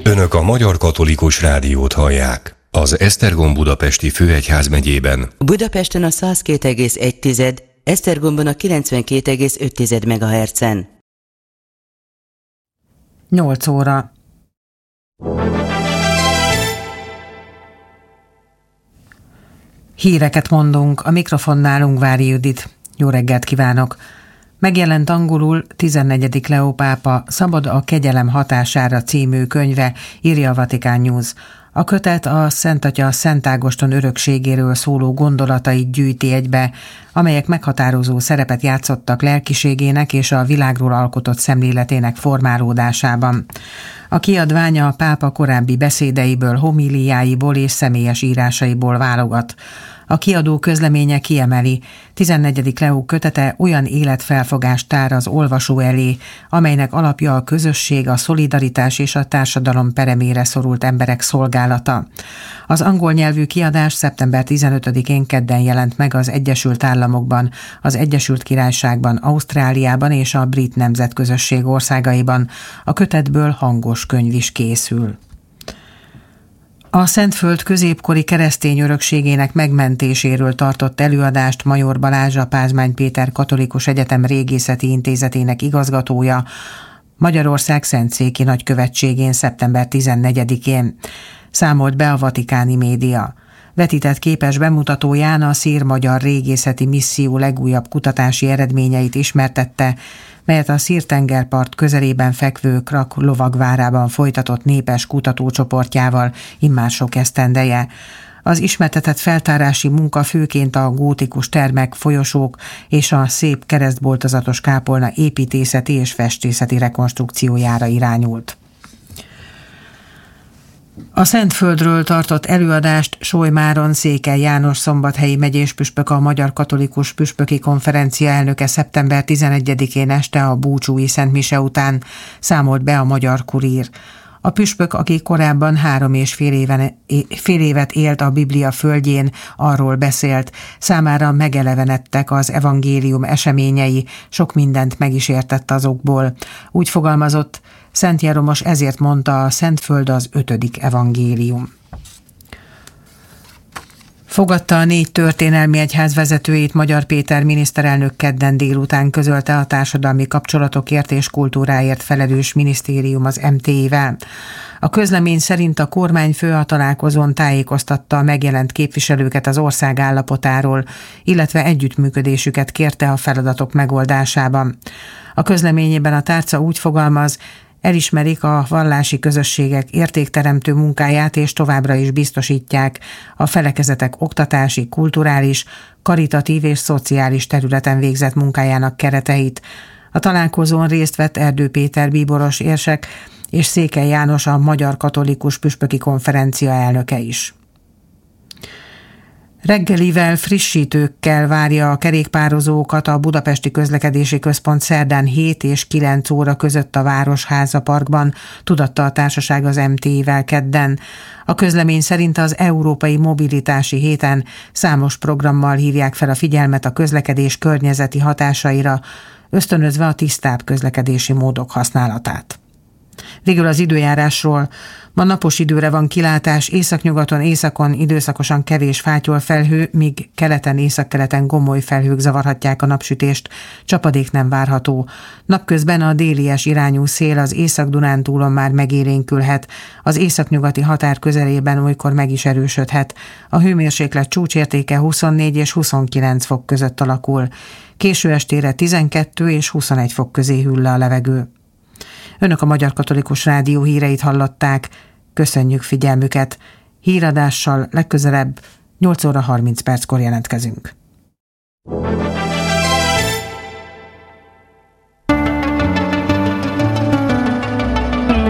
Önök a Magyar Katolikus Rádiót hallják. Az Esztergom Budapesti Főegyházmegyében Budapesten a 102,1, Esztergomban a 92,5 MHz-en. 8 óra. Híreket mondunk, a mikrofonnál Ungvári Judit. Jó reggelt kívánok! Megjelent angolul 14. Leó pápa Szabad a kegyelem hatására című könyve, írja a Vatikán News. A kötet a Szent Atya Szent Ágoston örökségéről szóló gondolatait gyűjti egybe, amelyek meghatározó szerepet játszottak lelkiségének és a világról alkotott szemléletének formálódásában. A kiadvány a pápa korábbi beszédeiből, homíliáiból és személyes írásaiból válogat. A kiadó közleménye kiemeli, 14. Leó kötete olyan életfelfogást tár az olvasó elé, amelynek alapja a közösség, a szolidaritás és a társadalom peremére szorult emberek szolgálata. Az angol nyelvű kiadás szeptember 15-én kedden jelent meg az Egyesült Államokban, az Egyesült Királyságban, Ausztráliában és a brit nemzetközösség országaiban. A kötetből hangos könyv is készül. A Szentföld középkori keresztény örökségének megmentéséről tartott előadást Major Balázs, a Pázmány Péter Katolikus Egyetem Régészeti Intézetének igazgatója Magyarország Szentszéki Nagykövetségén szeptember 14-én. Számolt be a vatikáni média. Vetített képes bemutatóján a szír-magyar régészeti misszió legújabb kutatási eredményeit ismertette, melyet a Szír-tengerpart közelében fekvő Krak lovagvárában folytatott népes kutatócsoportjával immár sok esztendeje. Az ismertetett feltárási munka főként a gótikus termek, folyosók és a szép keresztboltozatos kápolna építészeti és festészeti rekonstrukciójára irányult. A Szentföldről tartott előadást Solymáron Székely János szombathelyi megyéspüspök, a Magyar Katolikus Püspöki Konferencia elnöke szeptember 11-én este a búcsúi szentmise után számolt be a Magyar Kurír. A püspök, aki korábban 3,5 évet élt a Biblia földjén, arról beszélt, számára megelevenedtek az evangélium eseményei, sok mindent meg is értett azokból. Úgy fogalmazott, Szent Jeromos ezért mondta, a Szentföld az 5. evangélium. Fogadta a 4 történelmi egyház vezetőjét Magyar Péter miniszterelnök kedden délután, közölte a társadalmi kapcsolatokért és kultúráért felelős minisztérium az MTI-vel. A közlemény szerint a kormányfő a találkozón tájékoztatta a megjelent képviselőket az ország állapotáról, illetve együttműködésüket kérte a feladatok megoldásában. A közleményében a tárca úgy fogalmaz, elismerik a vallási közösségek értékteremtő munkáját, és továbbra is biztosítják a felekezetek oktatási, kulturális, karitatív és szociális területen végzett munkájának kereteit. A találkozón részt vett Erdő Péter bíboros érsek és Székely János, a Magyar Katolikus Püspöki Konferencia elnöke is. Reggelivel, frissítőkkel várja a kerékpározókat a Budapesti Közlekedési Központ szerdán 7 és 9 óra között a Városháza Parkban, tudatta a társaság az MTI-vel kedden. A közlemény szerint az Európai Mobilitási Héten számos programmal hívják fel a figyelmet a közlekedés környezeti hatásaira, ösztönözve a tisztább közlekedési módok használatát. Végül az időjárásról. Ma napos időre van kilátás, északnyugaton, északon időszakosan kevés fátyolfelhő, míg keleten, északkeleten gomoly felhők zavarhatják a napsütést, csapadék nem várható. Napközben a délies irányú szél az Észak-Dunántúlon már megélénkülhet, az északnyugati határ közelében olykor meg is erősödhet. A hőmérséklet csúcsértéke 24 és 29 fok között alakul. Késő estére 12 és 21 fok közé hűl le a levegő. Önök a Magyar Katolikus Rádió híreit hallották. Köszönjük figyelmüket. Híradással legközelebb 8 óra 30 perckor jelentkezünk.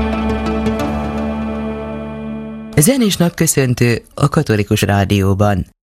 Zenés napköszöntő a Katolikus Rádióban.